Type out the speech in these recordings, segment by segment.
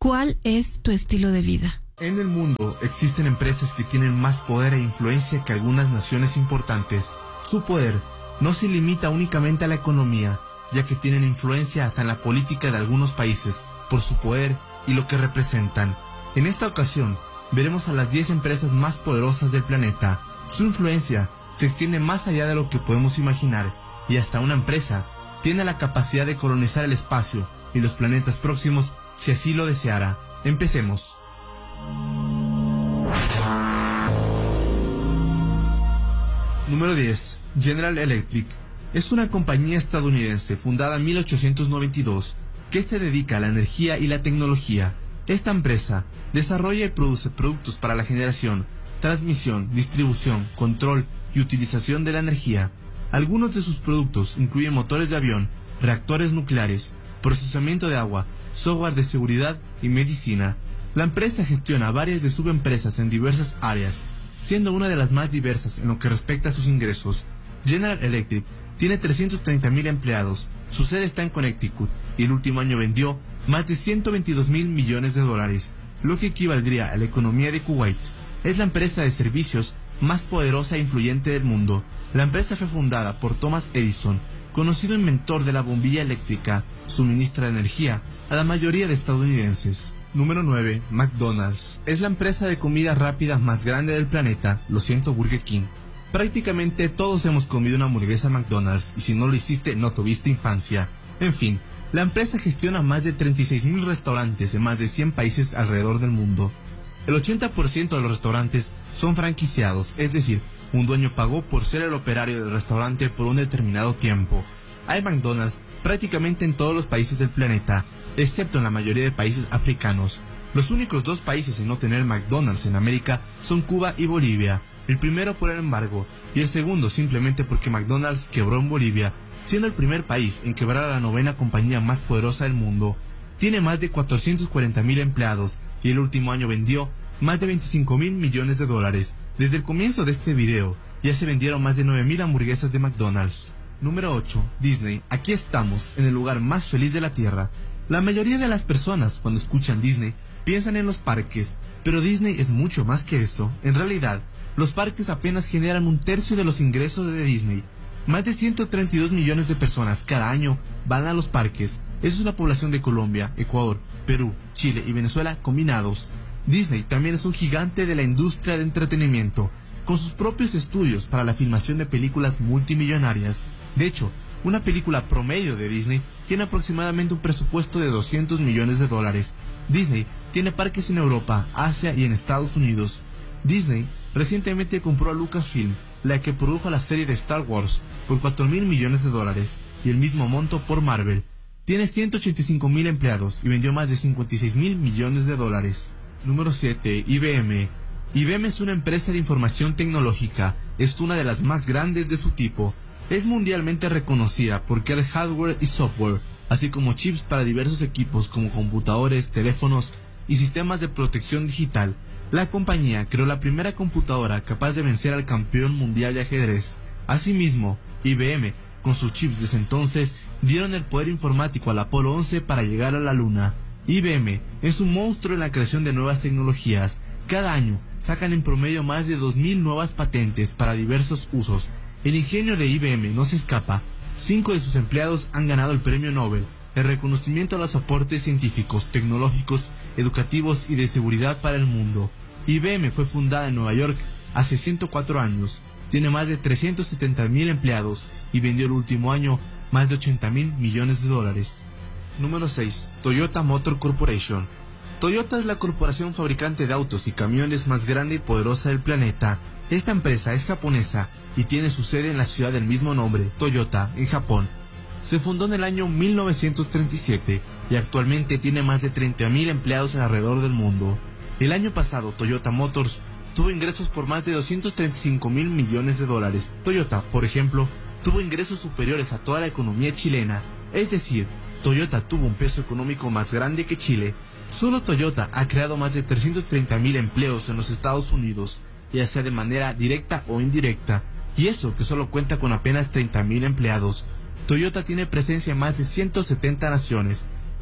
¿Cuál es tu estilo de vida? En el mundo existen empresas que tienen más poder e influencia que algunas naciones importantes. Su poder no se limita únicamente a la economía, ya que tienen influencia hasta en la política de algunos países, por su poder y lo que representan. En esta ocasión, veremos a las 10 empresas más poderosas del planeta. Su influencia se extiende más allá de lo que podemos imaginar, y hasta una empresa tiene la capacidad de colonizar el espacio y los planetas próximos si así lo deseara. Empecemos. Número 10. General Electric. Es una compañía estadounidense fundada en 1892 que se dedica a la energía y la tecnología. Esta empresa desarrolla y produce productos para la generación, transmisión, distribución, control y utilización de la energía. Algunos de sus productos incluyen motores de avión, reactores nucleares, procesamiento de agua, software de seguridad y medicina. La empresa gestiona varias de subempresas en diversas áreas, siendo una de las más diversas en lo que respecta a sus ingresos. General Electric tiene 330,000 empleados, su sede está en Connecticut y el último año vendió más de 122,000 millones de dólares, lo que equivaldría a la economía de Kuwait. Es la empresa de servicios más poderosa e influyente del mundo. La empresa fue fundada por Thomas Edison, conocido inventor de la bombilla eléctrica, suministra energía a la mayoría de estadounidenses. Número 9. McDonald's. Es la empresa de comida rápida más grande del planeta, lo siento Burger King. Prácticamente todos hemos comido una hamburguesa McDonald's y si no lo hiciste no tuviste infancia. En fin, la empresa gestiona más de 36,000 restaurantes en más de 100 países alrededor del mundo. El 80% de los restaurantes son franquiciados, es decir, un dueño pagó por ser el operario del restaurante por un determinado tiempo. Hay McDonald's prácticamente en todos los países del planeta, excepto en la mayoría de países africanos. Los únicos 2 países en no tener McDonald's en América son Cuba y Bolivia, el primero por el embargo y el segundo simplemente porque McDonald's quebró en Bolivia, siendo el primer país en quebrar a la 9ª compañía más poderosa del mundo. Tiene más de 440,000 empleados y el último año vendió más de 25,000 millones de dólares. Desde el comienzo de este video ya se vendieron más de 9,000 hamburguesas de McDonald's. Número 8. Disney. Aquí estamos, en el lugar más feliz de la Tierra. La mayoría de las personas cuando escuchan Disney piensan en los parques, pero Disney es mucho más que eso. En realidad, los parques apenas generan 1/3 de los ingresos de Disney. Más de 132 millones de personas cada año van a los parques. Esa es la población de Colombia, Ecuador, Perú, Chile y Venezuela combinados. Disney también es un gigante de la industria de entretenimiento, con sus propios estudios para la filmación de películas multimillonarias. De hecho, una película promedio de Disney tiene aproximadamente un presupuesto de 200 millones de dólares. Disney tiene parques en Europa, Asia y en Estados Unidos. Disney recientemente compró a Lucasfilm, la que produjo la serie de Star Wars, por 4,000 millones de dólares, y el mismo monto por Marvel. Tiene 185,000 empleados y vendió más de 56,000 millones de dólares. Número 7. IBM. IBM es una empresa de información tecnológica, es una de las más grandes de su tipo. Es mundialmente reconocida por crear hardware y software, así como chips para diversos equipos como computadores, teléfonos y sistemas de protección digital. La compañía creó la primera computadora capaz de vencer al campeón mundial de ajedrez. Asimismo, IBM, con sus chips desde entonces, dieron el poder informático al Apolo 11 para llegar a la Luna. IBM es un monstruo en la creación de nuevas tecnologías. Cada año sacan en promedio más de 2,000 nuevas patentes para diversos usos. El ingenio de IBM no se escapa. 5 de sus empleados han ganado el premio Nobel, el reconocimiento a los aportes científicos, tecnológicos, educativos y de seguridad para el mundo. IBM fue fundada en Nueva York hace 104 años, tiene más de 370,000 empleados y vendió el último año más de 80,000 millones de dólares. Número 6. Toyota Motor Corporation. Toyota es la corporación fabricante de autos y camiones más grande y poderosa del planeta. Esta empresa es japonesa y tiene su sede en la ciudad del mismo nombre, Toyota, en Japón. Se fundó en el año 1937 y actualmente tiene más de 30,000 empleados alrededor del mundo. El año pasado, Toyota Motors tuvo ingresos por más de 235,000 millones de dólares. Toyota, por ejemplo, tuvo ingresos superiores a toda la economía chilena, es decir, Toyota tuvo un peso económico más grande que Chile. Solo Toyota ha creado más de 330,000 empleos en los Estados Unidos, ya sea de manera directa o indirecta, y eso que solo cuenta con apenas 30,000 empleados. Toyota tiene presencia en más de 170 naciones,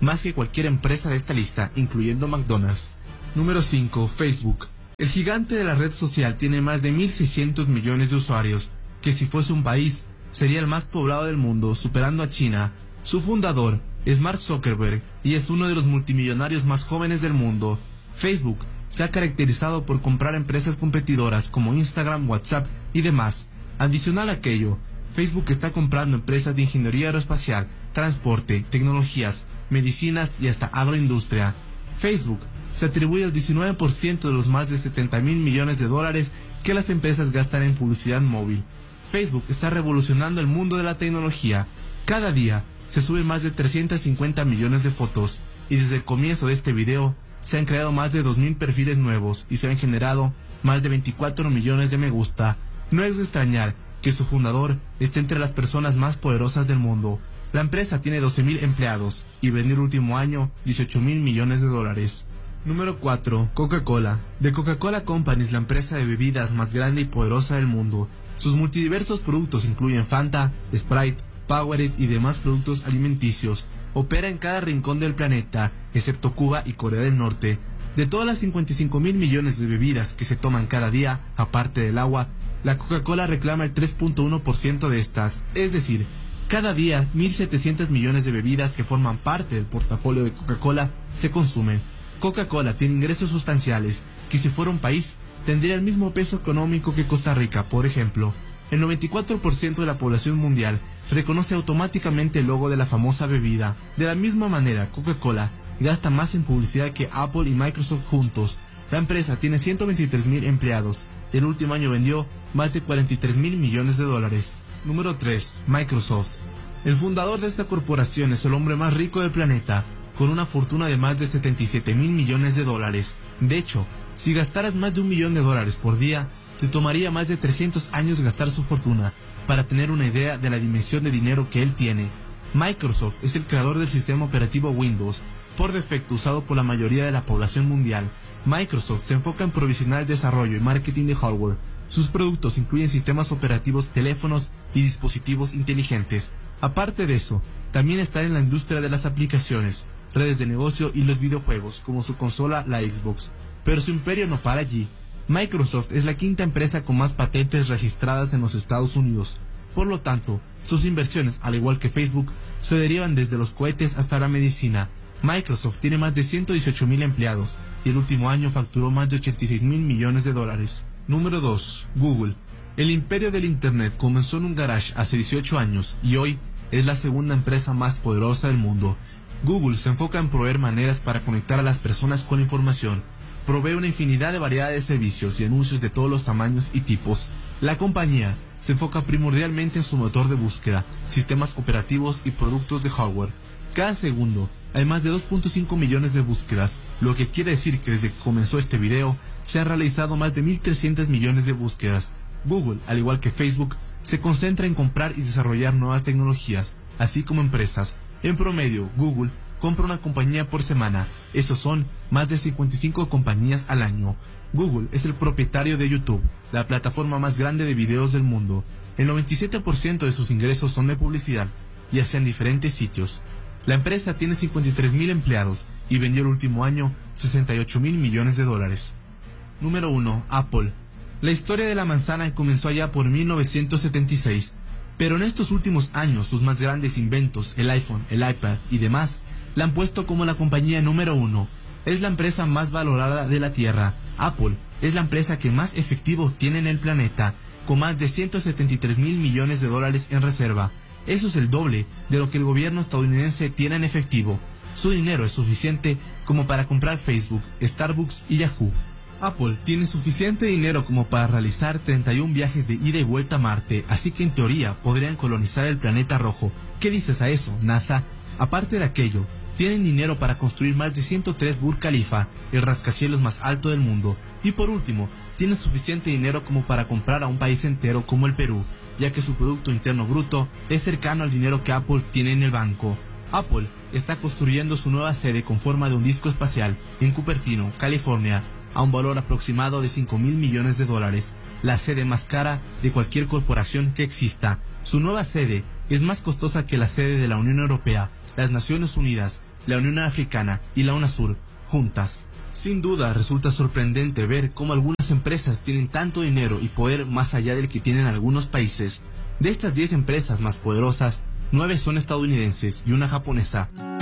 más que cualquier empresa de esta lista, incluyendo McDonald's. Número 5. Facebook. El gigante de la red social tiene más de 1.600 millones de usuarios, que si fuese un país, sería el más poblado del mundo, superando a China. Su fundador es Mark Zuckerberg y es uno de los multimillonarios más jóvenes del mundo. Facebook se ha caracterizado por comprar empresas competidoras como Instagram, WhatsApp y demás. Adicional a aquello, Facebook está comprando empresas de ingeniería aeroespacial, transporte, tecnologías, medicinas y hasta agroindustria. Facebook se atribuye el 19% de los más de 70.000 millones de dólares que las empresas gastan en publicidad móvil. Facebook está revolucionando el mundo de la tecnología. Cada día se suben más de 350 millones de fotos y desde el comienzo de este video se han creado más de 2.000 perfiles nuevos y se han generado más de 24 millones de me gusta. No es de extrañar que su fundador esté entre las personas más poderosas del mundo. La empresa tiene 12.000 empleados y vendió el último año 18.000 millones de dólares. Número 4. Coca-Cola. The Coca-Cola Company es la empresa de bebidas más grande y poderosa del mundo. Sus multidiversos productos incluyen Fanta, Sprite, Powerade y demás productos alimenticios. Opera en cada rincón del planeta, excepto Cuba y Corea del Norte. De todas las 55.000 millones de bebidas que se toman cada día, aparte del agua, la Coca-Cola reclama el 3.1% de estas, es decir, cada día 1.700 millones de bebidas que forman parte del portafolio de Coca-Cola se consumen. Coca-Cola tiene ingresos sustanciales que si fuera un país tendría el mismo peso económico que Costa Rica, por ejemplo. El 94% de la población mundial reconoce automáticamente el logo de la famosa bebida. De la misma manera, Coca-Cola gasta más en publicidad que Apple y Microsoft juntos. La empresa tiene 123.000 empleados y el último año vendió más de 43.000 millones de dólares. Número 3. Microsoft. El fundador de esta corporación es el hombre más rico del planeta, con una fortuna de más de 77.000 millones de dólares. De hecho, si gastaras más de $1 millón por día, te tomaría más de 300 años gastar su fortuna. Para tener una idea de la dimensión de dinero que él tiene, Microsoft es el creador del sistema operativo Windows, por defecto usado por la mayoría de la población mundial. Microsoft se enfoca en provisionar el desarrollo y marketing de hardware. Sus productos incluyen sistemas operativos, teléfonos y dispositivos inteligentes. Aparte de eso, también está en la industria de las aplicaciones, redes de negocio y los videojuegos, como su consola, la Xbox. Pero su imperio no para allí. Microsoft es la quinta empresa con más patentes registradas en los Estados Unidos. Por lo tanto, sus inversiones, al igual que Facebook, se derivan desde los cohetes hasta la medicina. Microsoft tiene más de 118.000 empleados y el último año facturó más de 86.000 millones de dólares. Número 2. Google. El imperio del Internet comenzó en un garage hace 18 años y hoy es la segunda empresa más poderosa del mundo. Google se enfoca en proveer maneras para conectar a las personas con la información. Provee una infinidad de variedad de servicios y anuncios de todos los tamaños y tipos. La compañía se enfoca primordialmente en su motor de búsqueda, sistemas operativos y productos de hardware. Cada segundo hay más de 2.5 millones de búsquedas, lo que quiere decir que desde que comenzó este video se han realizado más de 1.300 millones de búsquedas. Google, al igual que Facebook, se concentra en comprar y desarrollar nuevas tecnologías, así como empresas. En promedio, Google compra una compañía por semana. Esos son más de 55 compañías al año. Google es el propietario de YouTube, la plataforma más grande de videos del mundo. El 97% de sus ingresos son de publicidad, ya sea en diferentes sitios. La empresa tiene 53.000 empleados y vendió el último año 68.000 millones de dólares. Número 1. Apple. La historia de la manzana comenzó allá por 1976, pero en estos últimos años sus más grandes inventos, el iPhone, el iPad y demás, la han puesto como la compañía número 1. Es la empresa más valorada de la Tierra. Apple es la empresa que más efectivo tiene en el planeta, con más de 173.000 millones de dólares en reserva. Eso es el doble de lo que el gobierno estadounidense tiene en efectivo. Su dinero es suficiente como para comprar Facebook, Starbucks y Yahoo. Apple tiene suficiente dinero como para realizar 31 viajes de ida y vuelta a Marte, así que en teoría podrían colonizar el planeta rojo. ¿Qué dices a eso, NASA? Aparte de aquello, tienen dinero para construir más de 103 Burj Khalifa, el rascacielos más alto del mundo. Y por último, tienen suficiente dinero como para comprar a un país entero como el Perú, ya que su Producto Interno Bruto es cercano al dinero que Apple tiene en el banco. Apple está construyendo su nueva sede con forma de un disco espacial en Cupertino, California, a un valor aproximado de 5.000 millones de dólares, la sede más cara de cualquier corporación que exista. Su nueva sede es más costosa que la sede de la Unión Europea, las Naciones Unidas la Unión Africana y la UNASUR juntas. Sin duda resulta sorprendente ver cómo algunas empresas tienen tanto dinero y poder más allá del que tienen algunos países. De estas 10 empresas más poderosas, 9 son estadounidenses y una japonesa.